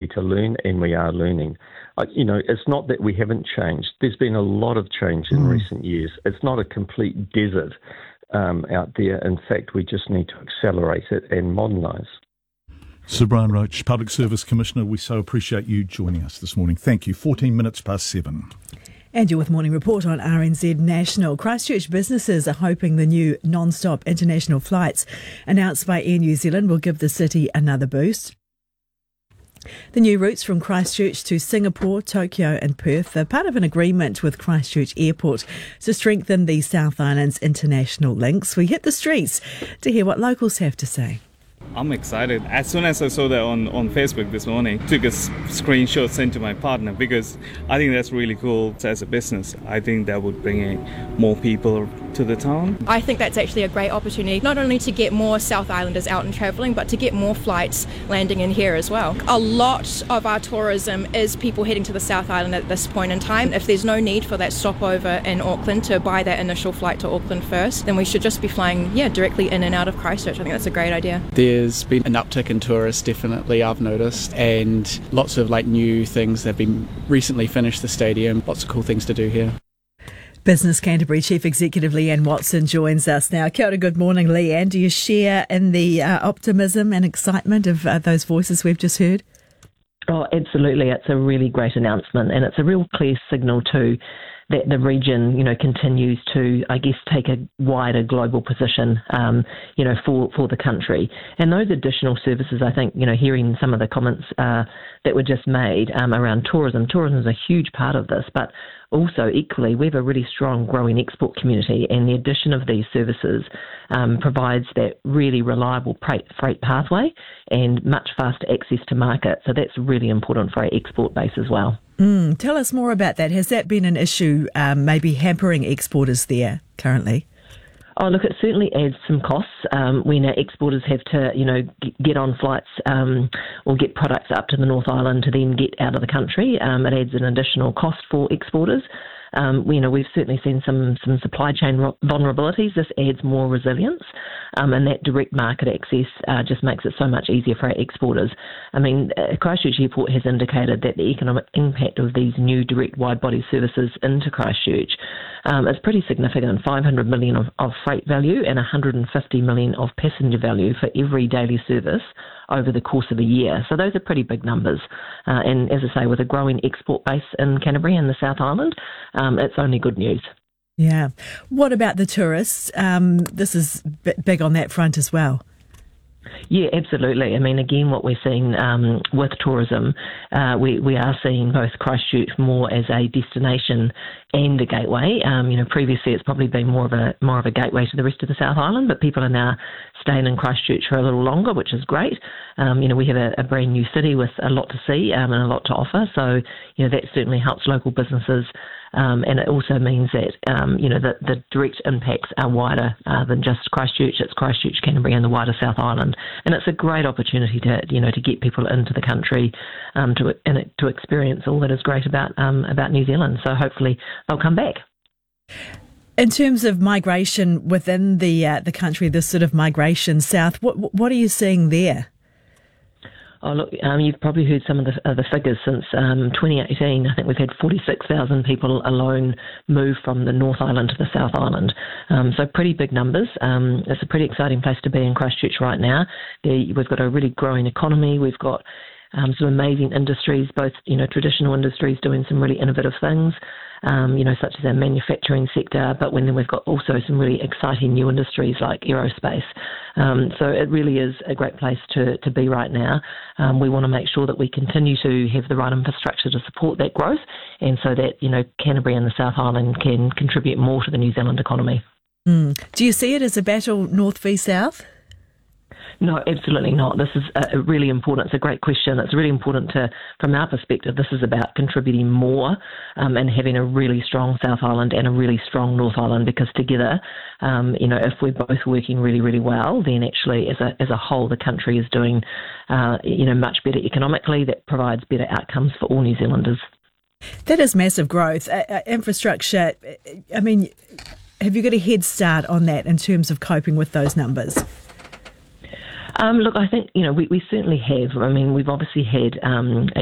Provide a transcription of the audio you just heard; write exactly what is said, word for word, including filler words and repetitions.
to learn, and we are learning. Uh, you know, it's not that we haven't changed. There's been a lot of change in mm. recent years. It's not a complete desert um, out there. In fact, we just need to accelerate it and modernise. Sir Brian Roach, Public Service Commissioner, we so appreciate you joining us this morning. Thank you. fourteen minutes past seven. And you're with Morning Report on R N Z National. Christchurch businesses are hoping the new non-stop international flights announced by Air New Zealand will give the city another boost. The new routes from Christchurch to Singapore, Tokyo and Perth are part of an agreement with Christchurch Airport to strengthen the South Island's international links. We hit the streets to hear what locals have to say. I'm excited. As soon as I saw that on, on Facebook this morning, took a s- screenshot, sent to my partner, because I think that's really cool as a business. I think that would bring in more people to the town. I think that's actually a great opportunity, not only to get more South Islanders out and travelling, but to get more flights landing in here as well. A lot of our tourism is people heading to the South Island at this point in time. If there's no need for that stopover in Auckland to buy that initial flight to Auckland first, then we should just be flying, yeah, directly in and out of Christchurch. I think that's a great idea. There's been an uptick in tourists, definitely, I've noticed, and lots of like new things. They've been recently finished the stadium, lots of cool things to do here. Business Canterbury Chief Executive Leanne Watson joins us now. Kia ora, good morning, Leanne. Do you share in the uh, optimism and excitement of uh, those voices we've just heard? Oh, absolutely. It's a really great announcement, and it's a real clear signal too that the region, you know, continues to, I guess, take a wider global position, um, you know, for, for the country. And those additional services, I think, you know, hearing some of the comments uh, that were just made um, around tourism, tourism is a huge part of this, but also equally, we have a really strong growing export community, and the addition of these services um, provides that really reliable freight, freight pathway and much faster access to market. So that's really important for our export base as well. Mm, tell us more about that. Has that been an issue um, maybe hampering exporters there currently? Oh, look, it certainly adds some costs um, when our exporters have to, you know, get on flights um, or get products up to the North Island to then get out of the country. Um, it adds an additional cost for exporters. Um, you know, we've certainly seen some some supply chain vulnerabilities. This adds more resilience, um, and that direct market access uh, just makes it so much easier for our exporters. I mean, uh, Christchurch Airport has indicated that the economic impact of these new direct wide-body services into Christchurch um, is pretty significant, five hundred million of, of freight value and one hundred fifty million of passenger value for every daily service over the course of a year. So those are pretty big numbers. Uh, and as I say, with a growing export base in Canterbury and the South Island, um, it's only good news. Yeah. What about the tourists? Um, this is b- big on that front as well. Yeah, absolutely. I mean, again, what we're seeing um, with tourism, uh, we, we are seeing both Christchurch more as a destination and a gateway. Um, you know, previously it's probably been more of a more of a gateway to the rest of the South Island, but people are now staying in Christchurch for a little longer, which is great. Um, you know, we have a, a brand new city with a lot to see um, and a lot to offer. So, you know, that certainly helps local businesses. Um, and it also means that, um, you know, the, the direct impacts are wider uh, than just Christchurch. It's Christchurch, Canterbury and the wider South Island. And it's a great opportunity to, you know, to get people into the country um, to and to experience all that is great about um, about New Zealand. So hopefully they'll come back. In terms of migration within the uh, the country, this sort of migration south, what what are you seeing there? Oh, look, um, you've probably heard some of the, uh, the figures since um, twenty eighteen. I think we've had forty-six thousand people alone move from the North Island to the South Island. Um, so pretty big numbers. Um, it's a pretty exciting place to be in Christchurch right now. There, we've got a really growing economy. We've got um, some amazing industries, both, you know, traditional industries doing some really innovative things. Um, you know, such as our manufacturing sector, but when then we've got also some really exciting new industries like aerospace. Um, so it really is a great place to, to be right now. Um, we want to make sure that we continue to have the right infrastructure to support that growth, and so that, you know, Canterbury and the South Island can contribute more to the New Zealand economy. Mm. Do you see it as a battle north v south? No, absolutely not. This is uh, really important. It's a great question. It's really important to, from our perspective, this is about contributing more um, and having a really strong South Island and a really strong North Island, because together, um, you know, if we're both working really, really well, then actually as a as a whole, the country is doing, uh, you know, much better economically. That provides better outcomes for all New Zealanders. That is massive growth. Uh, uh, infrastructure, I mean, have you got a head start on that in terms of coping with those numbers? Um, look, I think, you know, we, we certainly have. I mean, we've obviously had um,